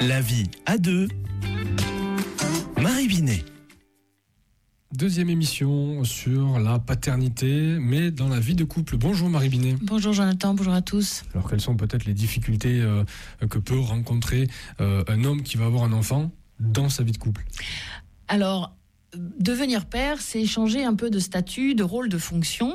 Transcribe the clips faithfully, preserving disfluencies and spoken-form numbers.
La vie à deux. Marie Binet. Deuxième émission sur la paternité, mais dans la vie de couple. Bonjour Marie Binet. Bonjour Jonathan, bonjour à tous. Alors quelles sont peut-être les difficultés euh, que peut rencontrer euh, un homme qui va avoir un enfant dans sa vie de couple ? Alors, devenir père, c'est changer un peu de statut, de rôle, de fonction.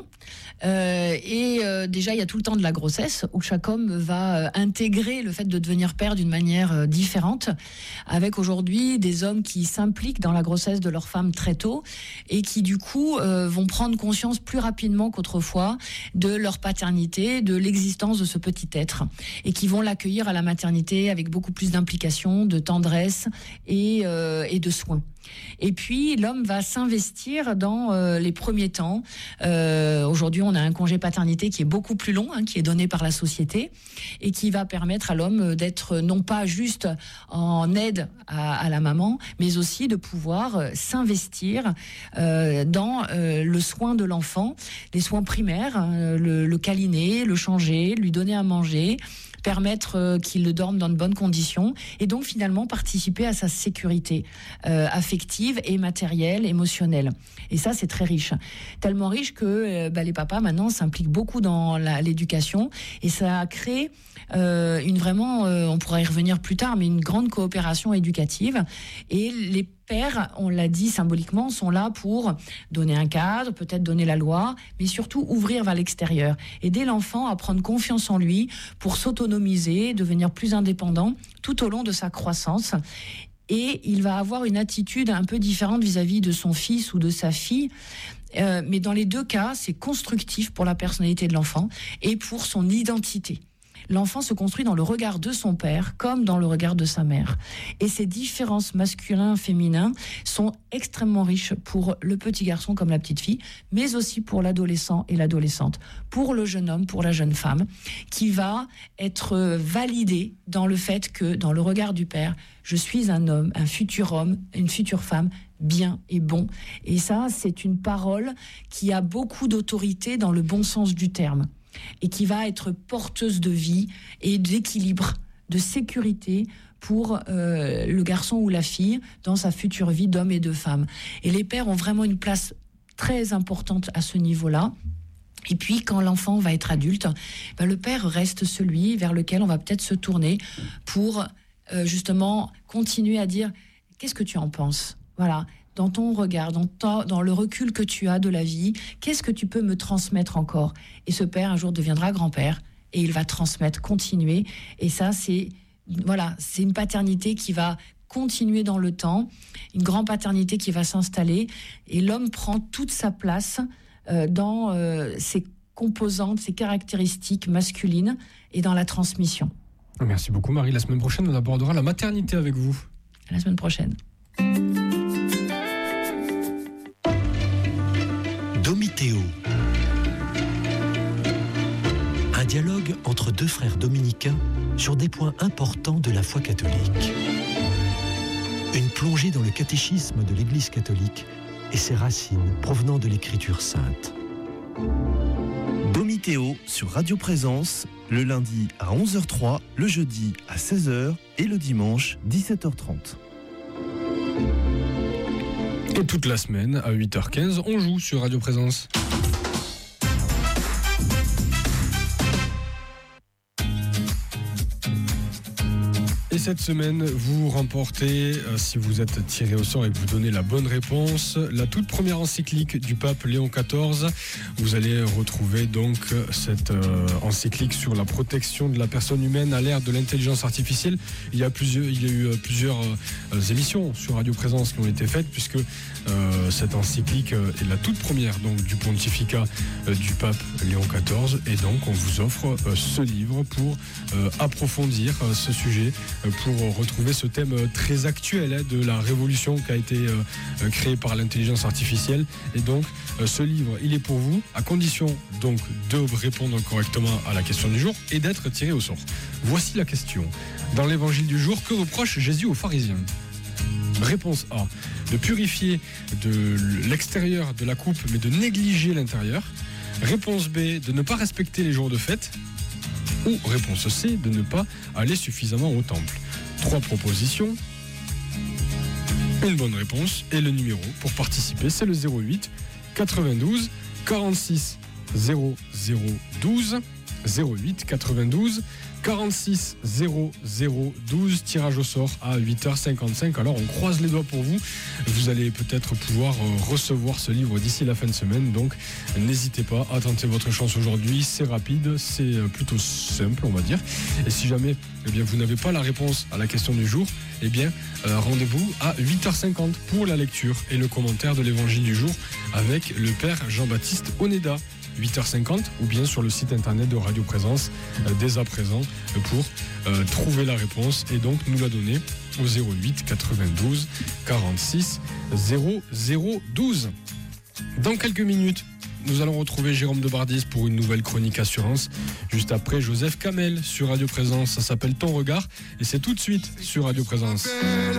Euh, et euh, déjà, il y a tout le temps de la grossesse où chaque homme va euh, intégrer le fait de devenir père d'une manière euh, différente. Avec aujourd'hui des hommes qui s'impliquent dans la grossesse de leur femme très tôt et qui du coup euh, vont prendre conscience plus rapidement qu'autrefois de leur paternité, de l'existence de ce petit être et qui vont l'accueillir à la maternité avec beaucoup plus d'implication, de tendresse et, euh, et de soins. Et puis l'homme va s'investir dans euh, les premiers temps. Euh, aujourd'hui, on a un congé paternité qui est beaucoup plus long, hein, qui est donné par la société et qui va permettre à l'homme d'être non pas juste en aide à, à la maman, mais aussi de pouvoir euh, s'investir euh, dans euh, le soin de l'enfant, les soins primaires, hein, le, le câliner, le changer, lui donner à manger, permettre qu'il le dorme dans de bonnes conditions et donc finalement participer à sa sécurité euh, affective et matérielle, émotionnelle. Et ça, c'est très riche. Tellement riche que euh, bah, les papas maintenant s'impliquent beaucoup dans la, l'éducation et ça a créé euh, une vraiment, euh, on pourra y revenir plus tard, mais une grande coopération éducative. Et les pères, on l'a dit symboliquement, sont là pour donner un cadre, peut-être donner la loi, mais surtout ouvrir vers l'extérieur. Aider l'enfant à prendre confiance en lui pour s'autonomiser, devenir plus indépendant tout au long de sa croissance. Et il va avoir une attitude un peu différente vis-à-vis de son fils ou de sa fille. Euh, mais dans les deux cas, c'est constructif pour la personnalité de l'enfant et pour son identité. L'enfant se construit dans le regard de son père comme dans le regard de sa mère. Et ces différences masculin-féminin sont extrêmement riches pour le petit garçon comme la petite fille, mais aussi pour l'adolescent et l'adolescente, pour le jeune homme, pour la jeune femme, qui va être validé dans le fait que, dans le regard du père, je suis un homme, un futur homme, une future femme, bien et bon. Et ça, c'est une parole qui a beaucoup d'autorité dans le bon sens du terme. Et qui va être porteuse de vie et d'équilibre, de sécurité pour euh, le garçon ou la fille dans sa future vie d'homme et de femme. Et les pères ont vraiment une place très importante à ce niveau-là. Et puis, quand l'enfant va être adulte, ben, le père reste celui vers lequel on va peut-être se tourner pour euh, justement continuer à dire « Qu'est-ce que tu en penses ?» Voilà. Dans ton regard, dans, ta, dans le recul que tu as de la vie, qu'est-ce que tu peux me transmettre encore ? Et ce père, un jour, deviendra grand-père et il va transmettre, continuer. Et ça, c'est, voilà, c'est une paternité qui va continuer dans le temps, une grande paternité qui va s'installer. Et l'homme prend toute sa place euh, dans euh, ses composantes, ses caractéristiques masculines et dans la transmission. Merci beaucoup Marie. La semaine prochaine, on abordera la maternité avec vous. À la semaine prochaine. Domitéo. Un dialogue entre deux frères dominicains sur des points importants de la foi catholique. Une plongée dans le catéchisme de l'Église catholique et ses racines provenant de l'Écriture sainte. Domitéo sur Radio Présence, le lundi à onze heures trois, le jeudi à seize heures et le dimanche dix-sept heures trente. Et toute la semaine, à huit heures quinze, on joue sur Radio Présence. Et cette semaine, vous remportez, euh, si vous êtes tiré au sort et que vous donnez la bonne réponse, la toute première encyclique du pape Léon quatorze. Vous allez retrouver donc cette euh, encyclique sur la protection de la personne humaine à l'ère de l'intelligence artificielle. Il y a, plusieurs, il y a eu euh, plusieurs euh, émissions sur Radio Présence qui ont été faites, puisque euh, cette encyclique euh, est la toute première donc, du pontificat euh, du pape Léon quatorze. Et donc, on vous offre euh, ce livre pour euh, approfondir euh, ce sujet, pour retrouver ce thème très actuel hein, de la révolution qui a été euh, créée par l'intelligence artificielle. Et donc, euh, ce livre, il est pour vous, à condition donc de répondre correctement à la question du jour et d'être tiré au sort. Voici la question. Dans l'évangile du jour, que reproche Jésus aux pharisiens ? Réponse A, de purifier de l'extérieur de la coupe, mais de négliger l'intérieur. Réponse B, de ne pas respecter les jours de fête. Ou réponse C, de ne pas aller suffisamment au temple. Trois propositions, une bonne réponse et le numéro pour participer, c'est le zéro huit quatre-vingt-douze quarante-six zéro zéro douze. zéro huit quatre-vingt-douze quarante-six zéro zéro douze, tirage au sort à huit heures cinquante-cinq. Alors on croise les doigts pour vous, vous allez peut-être pouvoir recevoir ce livre d'ici la fin de semaine, donc n'hésitez pas à tenter votre chance aujourd'hui, c'est rapide, c'est plutôt simple on va dire, et si jamais eh bien, vous n'avez pas la réponse à la question du jour, eh bien euh, rendez-vous à huit heures cinquante pour la lecture et le commentaire de l'évangile du jour avec le père Jean-Baptiste Oneda. huit heures cinquante ou bien sur le site internet de Radio Présence euh, dès à présent euh, pour euh, trouver la réponse et donc nous la donner au zéro huit quatre-vingt-douze quarante-six zéro zéro douze. Dans quelques minutes, nous allons retrouver Jérôme Debardis pour une nouvelle chronique assurance. Juste après, Joseph Kamel sur Radio Présence. Ça s'appelle Ton Regard et c'est tout de suite sur Radio Présence.